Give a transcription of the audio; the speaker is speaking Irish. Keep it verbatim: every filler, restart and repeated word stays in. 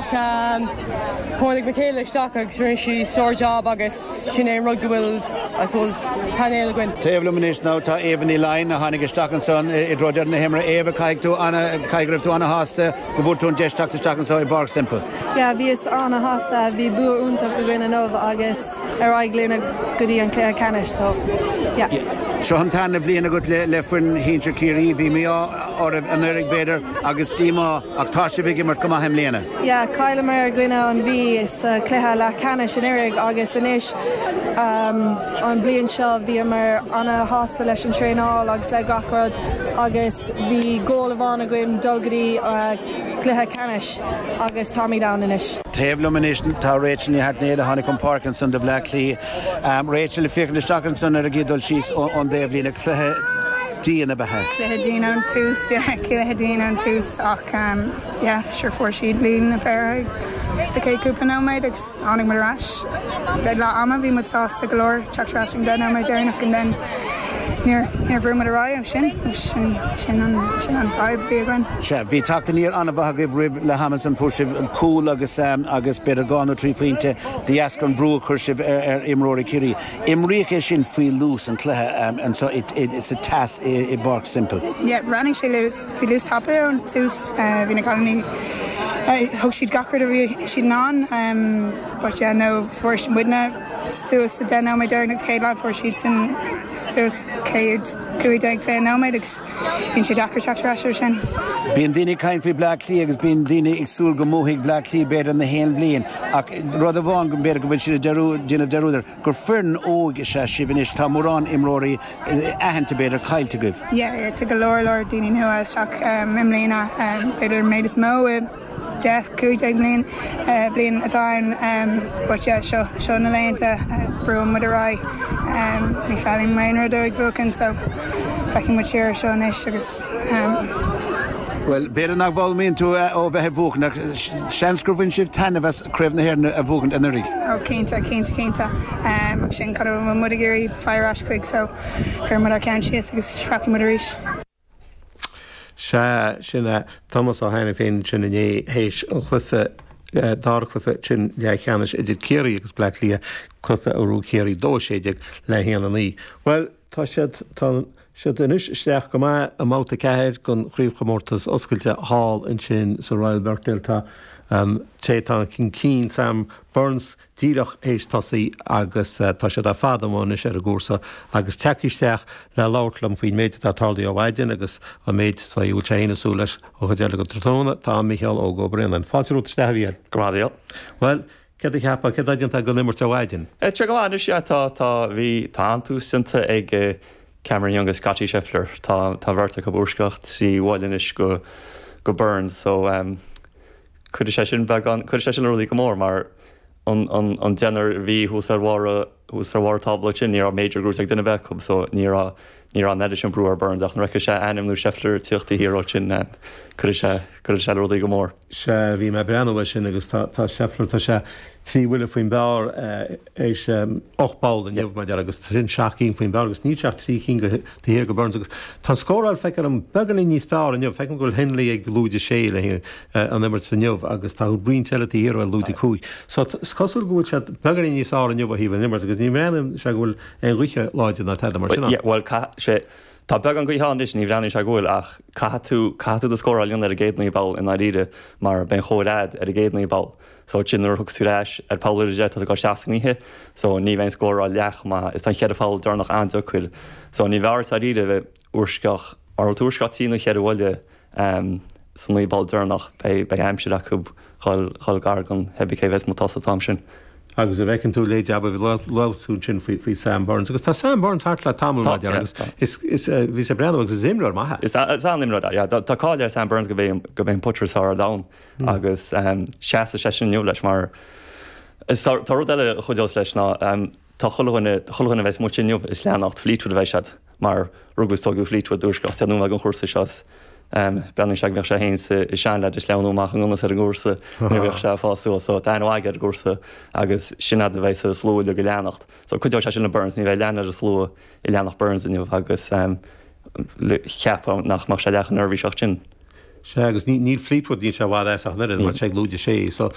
Cornig Michaela Stock agus rin si sore job agus sin é rugby bhfuil I suppose panel gin. Taobh luminis now tá Évan í line a Hannig Stockenson i Roger na Himra Eva caig tú Anna caigrif tú Anna Hasta go bút tún deis tacta Stockenson i Bark Simple. Ja, vi is Anna Hasta vi bú úntaach go gine nóg agus ar aiglína goí an Claire Canish so yeah. So han tanna bliana gut le le fun hinter Kiri vi mi or an Eric Bader agus Dima ach tá sé bigi mar cuma hem léana. Ja, Kyle Mer gine an vi is uh, Cléthe le Canish an Eric agus inis um, an blian seo vi mar Anna Hasta leis an tréáil agus le gachrod agus vi ggóla bhána gin dulgadí uh, Cléthe Canish agus Tommy Down inis. Taobh luminis tá Rachel ní hart néad a Hannig an Parkinson de Blackley. Um, Rachel le fiach de Stockenson ar a gidol síos on Dave Lina Cléthe Díana bethe. Cléthe Díana an tús, yeah, Cléthe Díana an tús ach um, yeah, sure for she'd lean a fair. Sa cé cúpa nómaid agus annig mar ras. Le le ama bhí mu sásta golóir teach rasing den nómaid déirnach an den níor níor bhrúm a rá sin sin sin an sin an five bhí again. Se bhí tata níor anna bhatha go bhribh le Hamilton fuair sibh cúil agus um, agus beidir gána trí faointe the ascan brú chuir sibh ar imróí Kiri. Imríocha sin faoi lús an Cléthe um, and so it, it, it's a task i, i Bark Simple. Yeah, running sé lús. Bhí lús tappa an tús bhí na colony ho she'd gachard a re she'd non um but yeah no for she wouldn't suicide den now my darn Kayla for she'd sin sus caid cui dag fe now my in she dakar tax rasher shin Bíon daoine cain faoi Blackley agus bíon daoine ag súil go móthaigh Blackley beidir an na héan bliain ach rud a bháin go beidir go bhfuil siad déanamh dearúidir gur fearn óg sé sibhanis tá mórán imróí aitheanta beidir caiilte goibh. Yeah, yeah, te go leor leor daoine nua seach imlína beidir méid is mó Jeff Kuja Blin uh Blin Adarn um but yeah sure sure na lenta uh, broom with a right um me falling minor dog broken so fucking mature show nice sugars um Well better nach vol me into over he book nach shanskruvin shift ten of us crevna here a book and rig. Oh Kinta Kinta Kinta um shin kind of mudagiri fire ash quick so her mother can she is tracking with a reach. Se sinna Thomas ó haina féin sin é hééis an chlufa dáchlufa sin le cheannis idir céirí agus Blackley chlufa óú céirí dó séideag le héana í. Well tá siad tá siad inis isteach go mai a máta ceir gon chríomhchomórtas oscailte hall in sin sa Royal Berkdale tá um, té tá cin cín Sam Burns díreach éis tosaí agus uh, tá siad a fadamón is ar a gúrsa agus teicisteach le láirlam faoin méid tá tardaí ó bhaidin agus a méid sa dúil téanasú leis ó chudeala go tróna tá Michael ó go Brennan. Fáilteút stehaíal. Grádaíal. Well, ce a cheappa, ce daidianta go limir te bhaidin? E tre go bhhaine sé tá tá bhí tá antú sinta ag Cameron Young agus Scotty Scheffler tá tá bhirrta go búscacht sí bhailenis go go Burns so um, chuidir sé sin bheith an chuidir sé sin ruí go mór mar an an an denar bhí hús ar bhhara hús ar bhhar tabla sin ní a major grús ag duine bheicm so ní a ní an edition brewer burn ach an reice sé anam nó Scheffler tíochtta híró sin chuidir sé chuidir sé ruí go mór. Se bhí me breanhha sin agus tá Scheffler tá sé tí bhfuile faoin bear éis ochbáil an jobh me agus trin seaachcín faoin bear agus ní seach trícín go hé go Burns agus tá scóráil feicear an beganí níos fearr an jobh feicean goil henlaí ag lúide sé le an imirt san jobh agus tá bríonteiltí hir a lúide cúi. So cosúil go bhfuil se beganí níos á an jobh híh nimmar agus ní breanam se bhfuil an ruiche láide na teile mar sinna. Well sé tá beag an goáis ní bhreanna se ghfuil ach catú catú de scóráil ar a géadnaí ball in áide mar ben chórád ar a géadnaí ball. So sinnar thugúráis ar Paulide a go seaachníthe, so ní bhéon scóráil leach má is an chead fáil dornach ananta chuil. So ní bhhar a ide bheith uorcach ar túscatíú chead bhile um, san í ball dornach be be aimimse acu choil gar an hebicé bheits má tasa tam sin. Agus a bhecinn tú léide a bh leún sin faoi Sam Burns. agus tá Sam Burns hart le tamil maidir agus is bhí sé breanam agus imreir maithe. Is an imreir, tá cáile Sam Burns go bhéh go bhéon putrasá da agus seaasa sé sin nniu leis mar tá rud eile chuideos leis ná tá chulaganna bheits mu nniuh is leannacht Fleetwood bheith sead mar rugus tóú Fleetwood dúscacht teanú an chósa seás. Um, ben seag bheith sé héins i sean le is leanúach an gnas ar an gúsa nu bheith sé fáú so dahaige ar gúsa agus sinad a bheith slú le go leannacht. So chuideá sé sin na Burns ní bheith leanar a slú i leannach Burns inniuh agus um, cheappa nach mar sé leach an nervhí seach sin. Se agus ní Fleetwood ní se bhád éach mar te lúide sé so